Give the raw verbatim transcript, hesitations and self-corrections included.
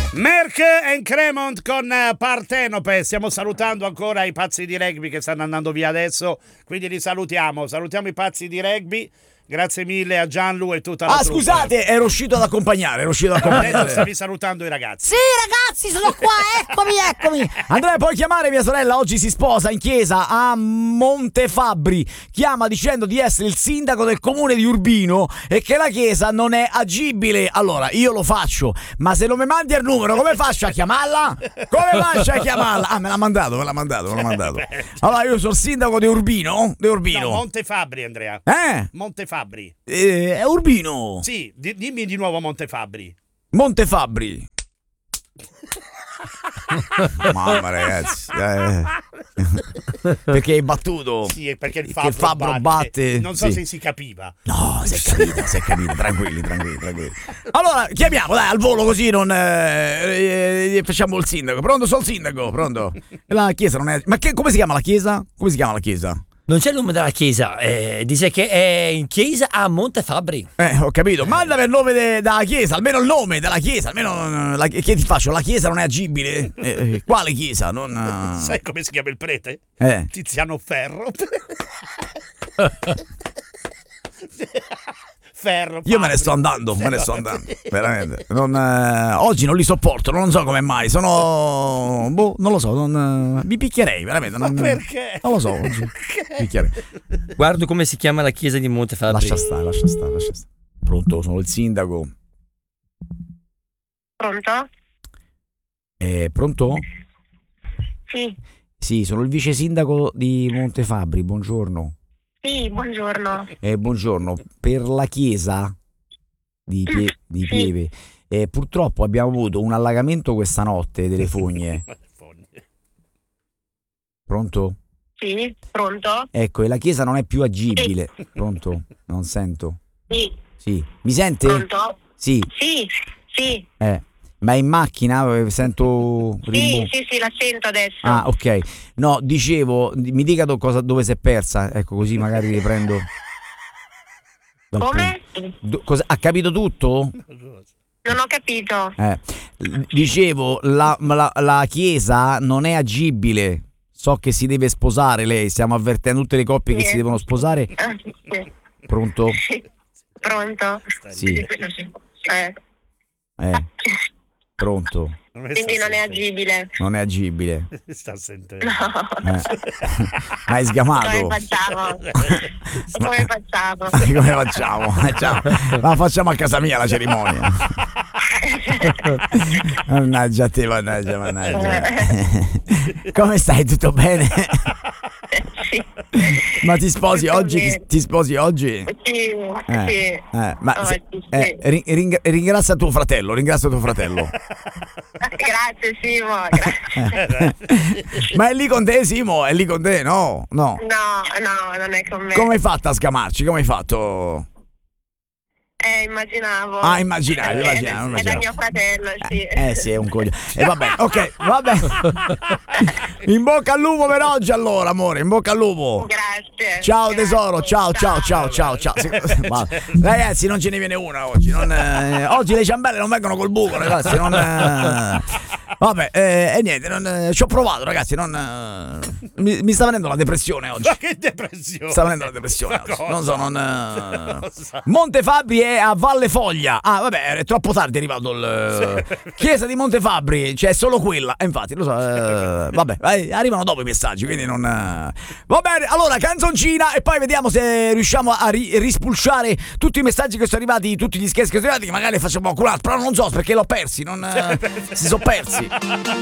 Merck e Cremont con Partenope. Stiamo salutando ancora i pazzi di rugby che stanno andando via adesso, quindi li salutiamo. Salutiamo i pazzi di rugby. Grazie mille a Gianlu e tutta la Ah, truppa. scusate, ero uscito ad accompagnare, ero uscito ad accompagnare. Stavi salutando i ragazzi. Sì, ragazzi, sono qua, eccomi, eccomi. Andrea, puoi chiamare mia sorella, oggi si sposa in chiesa a Montefabbri. Chiama dicendo di essere il sindaco del comune di Urbino e che la chiesa non è agibile. Allora, io lo faccio, ma se non mi mandi il numero, come faccio a chiamarla? Come faccio a chiamarla? Ah, me l'ha mandato, me l'ha mandato, me l'ha mandato. Allora, io sono il sindaco di Urbino, di Urbino. No, Montefabbri, Andrea. Eh? Montefabbri. Eh, è Urbino. Sì, di- dimmi di nuovo Montefabbri. Montefabbri. Mamma ragazzi, eh. Perché è battuto. Sì, perché il Che fabbro, fabbro batte. Non so Sì. se si capiva. No, si è capito, si è capito, tranquilli, tranquilli, tranquilli. Allora, chiamiamo, dai, al volo così non eh, eh, facciamo il sindaco. Pronto, sono il sindaco, pronto. La chiesa non è. Ma che, come si chiama la chiesa? Come si chiama la chiesa? Non c'è il nome della chiesa, eh, dice che è in chiesa a Montefabbri. Eh, ho capito. Mandami il nome de- della chiesa, almeno il nome della chiesa, almeno la, che ti faccio? La chiesa non è agibile? Eh, eh, quale chiesa? Non eh. Sai come si chiama il prete? Eh. Tiziano Ferro. Ferro. Io me ne sto andando, me ne sto andando, veramente. Non, eh, oggi non li sopporto, non so come mai. Sono. Boh, non lo so, non, eh, mi picchierei, veramente. Non, Ma perché? Non lo so, oggi. Picchierei. Guardo come si chiama la chiesa di Montefabbri. Lascia stare, lascia stare, lascia stare. Pronto, sono il sindaco. Pronto? Eh, pronto? Sì, Sì, sono il vice sindaco di Montefabbri, buongiorno. sì, buongiorno. Eh, buongiorno, per la chiesa di, Pie- di Sì. Pieve, eh, purtroppo abbiamo avuto un allagamento questa notte delle fogne. Pronto? Sì, pronto? Ecco, e la chiesa non è più agibile. Pronto? Non sento. Sì, Sì. Mi sente? pronto? Sì. Sì, sì, Eh. Ma è in macchina? Eh, Sento sì, rimbo- sì, sì, la sento adesso. Ah, ok. No, dicevo, mi dica do- cosa, dove si è persa. Ecco, così magari riprendo. dal Come? punto. Do- cosa- ha capito tutto? Non ho capito. Eh. Dicevo, la, la, la chiesa non è agibile. So che si deve sposare lei. Stiamo avvertendo tutte le coppie che Sì. si devono sposare. Ah, sì. Pronto? Sì. Pronto? Sì. Eh. Eh. Pronto? Quindi non è agibile. Non è agibile. Sta sentendo. No. Eh. Ma hai sgamato? Come facciamo? Come facciamo? Come facciamo? Facciamo- La facciamo a casa mia la cerimonia. Mannaggia a te, mannaggia, mannaggia. Come stai? Tutto bene? Sì. Ma ti sposi Tutto oggi? Ti, bene. ti sposi oggi? Sì, Eh, sì. eh, ma se- Oggi, sì. eh, ring- ring- ringrazia tuo fratello, ringrazia tuo fratello. Grazie Simo, grazie. Ma è lì con te, Simo? È lì con te? No, no. No, no, non è con me. Come hai fatto a scamarci? Come hai fatto? Eh, immaginavo. Ah, immaginavo, Eh, immaginavo, È da immaginavo. mio fratello, sì. Eh sì, è un coglione. E va bene, ok, va bene. In bocca al lupo per oggi allora, amore, in bocca al lupo. Grazie. Ciao grazie. tesoro, ciao ciao ciao ciao ciao. Ma, ragazzi, non ce ne viene una oggi. Non, eh, oggi le ciambelle non vengono col buco, ragazzi. Non, eh, vabbè, eh, e niente, non, eh, ci ho provato, ragazzi. Non, eh, mi, mi sta venendo la depressione oggi. Ma che depressione! Sta venendo la depressione Ma oggi. cosa? Non so, non. eh. Cosa? Montefabbri è a Valle Foglia. Ah, vabbè, è troppo tardi è arrivato il. Chiesa di Montefabbri, c'è solo quella. E infatti, lo so. eh, vabbè, eh, arrivano dopo i messaggi, quindi non. eh. Va bene, allora, canzoncina e poi vediamo se riusciamo a ri- rispulciare tutti i messaggi che sono arrivati, tutti gli scherzi che sono arrivati, che magari facciamo qualcun altro, però non so perché l'ho persi, non. eh, si sono persi.